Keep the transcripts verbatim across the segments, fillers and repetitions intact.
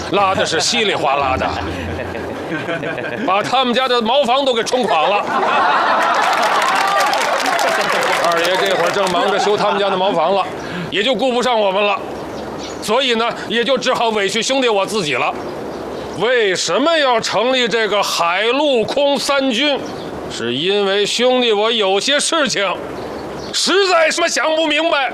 拉的是稀里哗啦的，把他们家的茅房都给冲垮了。二爷这会儿正忙着修他们家的茅房了，也就顾不上我们了，所以呢，也就只好委屈兄弟我自己了。为什么要成立这个海陆空三军？是因为兄弟我有些事情实在什么想不明白。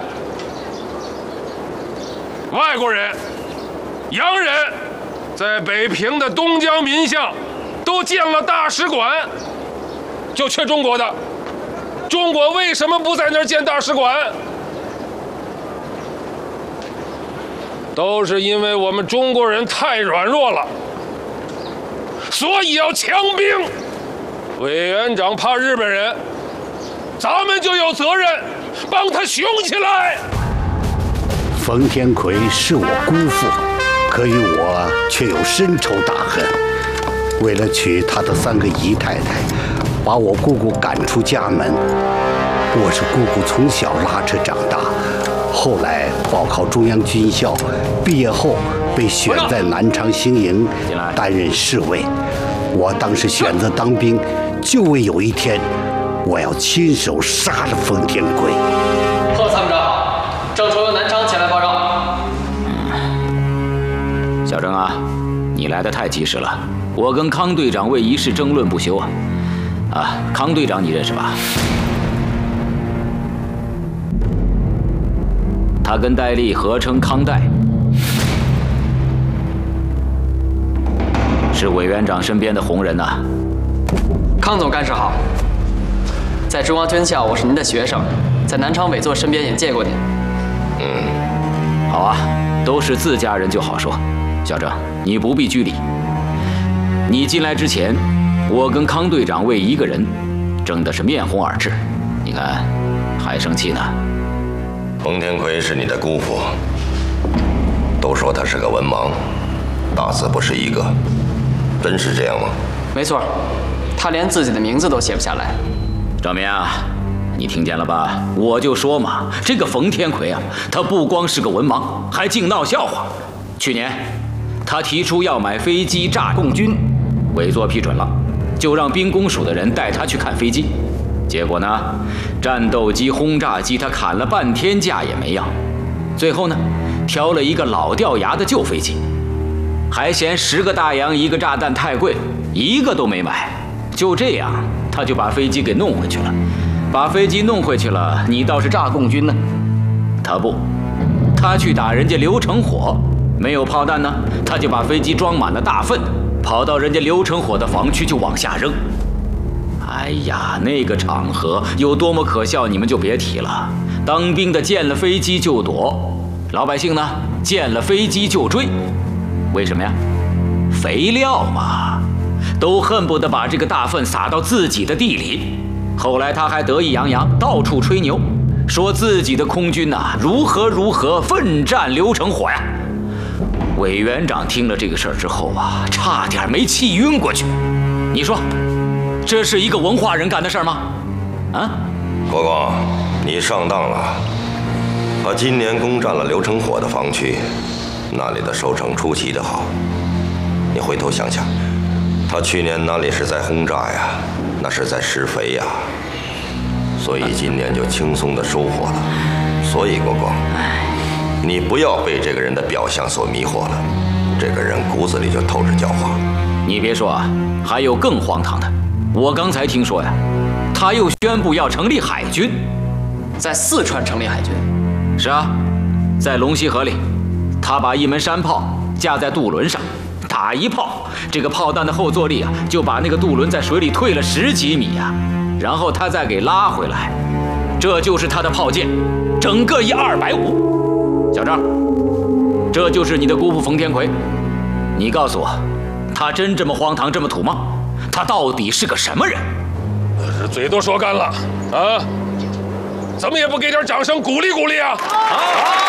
外国人、洋人在北平的东江民巷都建了大使馆，就缺中国的。中国为什么不在那儿建大使馆？都是因为我们中国人太软弱了，所以要强兵。委员长怕日本人，咱们就有责任帮他雄起来。 冯天奎是我姑父，可与我却有深仇大恨。为了娶他的三个姨太太，把我姑姑赶出家门。我是姑姑从小拉扯长大，后来报考中央军校，毕业后被选在南昌兴营担任侍卫。我当时选择当兵，就为有一天我要亲手杀了冯天奎。 贺参谋长好，郑重由南昌前来报告。 小郑啊，你来得太及时了，我跟康队长为一事争论不休啊！啊，康队长你认识吧？他跟戴笠合称康戴，是委员长身边的红人呐、啊。 康总干事好，在中央军校我是您的学生，在南昌委座身边也见过您。 嗯，好啊，都是自家人就好说。小郑，你不必拘礼。你进来之前，我跟康队长为一个人争的是面红耳赤，你看还生气呢。 冯天奎是你的姑父，都说他是个文盲，大字不识一个，真是这样吗？ 没错，他连自己的名字都写不下来。 赵明啊，你听见了吧？我就说嘛，这个冯天奎啊，他不光是个文盲，还净闹笑话。去年他提出要买飞机炸共军，委座批准了，就让兵工署的人带他去看飞机。结果呢，战斗机、轰炸机他砍了半天价也没要，最后呢，挑了一个老掉牙的旧飞机，还嫌十个大洋一个炸弹太贵，一个都没买。就这样，他就把飞机给弄回去了。把飞机弄回去了，你倒是炸共军呢？他不，他去打人家刘成火，没有炮弹呢，他就把飞机装满了大粪，跑到人家刘成火的房区就往下扔。哎呀，那个场合有多么可笑，你们就别提了。当兵的见了飞机就躲，老百姓呢见了飞机就追，为什么呀？肥料嘛，都恨不得把这个大粪撒到自己的地里。后来他还得意洋洋，到处吹牛，说自己的空军呐、啊、如何如何奋战刘成火呀。委员长听了这个事儿之后啊，差点没气晕过去。你说这是一个文化人干的事儿吗？啊， 国光，你上当了。他今年攻占了刘成火的防区，那里的收成出奇的好。你回头想想，他去年哪里是在轰炸呀，那是在施肥呀。所以今年就轻松的收获了。所以国光，你不要被这个人的表象所迷惑了，这个人骨子里就透着狡猾。 你别说啊，还有更荒唐的。我刚才听说呀，他又宣布要成立海军， 在四川成立海军。 是啊，在龙溪河里，他把一门山炮架在渡轮上，打一炮，这个炮弹的后坐力啊，就把那个渡轮在水里退了十几米呀、啊，然后他再给拉回来，这就是他的炮舰，整个一二百五。小张，这就是你的姑父冯天奎，你告诉我，他真这么荒唐，这么土吗？他到底是个什么人？ 嘴都说干了啊！怎么也不给点掌声鼓励鼓励啊！啊！